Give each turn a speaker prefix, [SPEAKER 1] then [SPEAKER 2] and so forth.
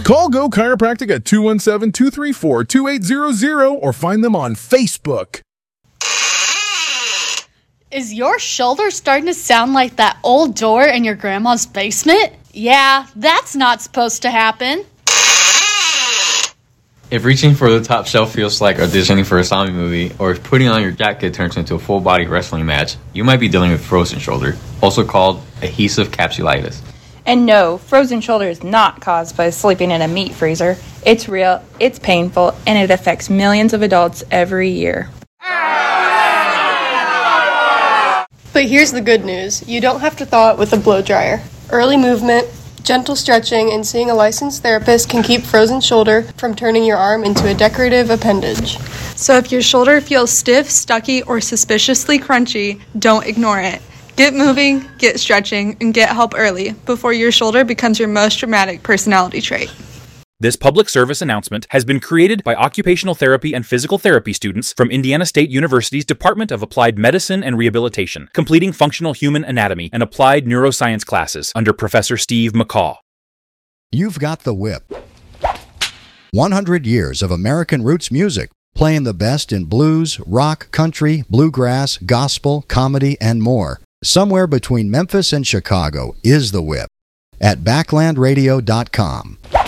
[SPEAKER 1] Call Go Chiropractic at 217-234-2800 or find them on Facebook.
[SPEAKER 2] Is your shoulder starting to sound like that old door in your grandma's basement? Yeah, that's not supposed to happen.
[SPEAKER 3] If reaching for the top shelf feels like auditioning for a zombie movie, or if putting on your jacket turns into a full-body wrestling match, you might be dealing with frozen shoulder, also called adhesive capsulitis.
[SPEAKER 4] And no, frozen shoulder is not caused by sleeping in a meat freezer. It's real, it's painful, and it affects millions of adults every year.
[SPEAKER 5] But here's the good news. You don't have to thaw it with a blow dryer. Early movement, gentle stretching, and seeing a licensed therapist can keep frozen shoulder from turning your arm into a decorative appendage.
[SPEAKER 6] So if your shoulder feels stiff, stucky, or suspiciously crunchy, don't ignore it. Get moving, get stretching, and get help early before your shoulder becomes your most dramatic personality trait.
[SPEAKER 7] This public service announcement has been created by occupational therapy and physical therapy students from Indiana State University's Department of Applied Medicine and Rehabilitation, completing functional human anatomy and applied neuroscience classes under Professor Steve McCaw.
[SPEAKER 8] You've got the whip. 100 years of American roots music, playing the best in blues, rock, country, bluegrass, gospel, comedy, and more. Somewhere between Memphis and Chicago is the whip at backlandradio.com.